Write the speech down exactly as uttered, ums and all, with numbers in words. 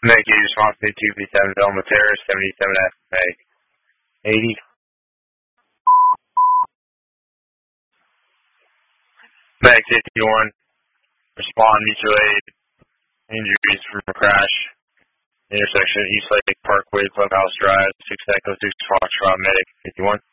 Meg eight response to two V seven Velma Terrace, seventy-seven F Meg eighty. Meg fifty-one, respond mutual aid, injuries from a crash, intersection East Lake Parkway, Clubhouse Drive, six Echo six Foxtrot Medic fifty-one.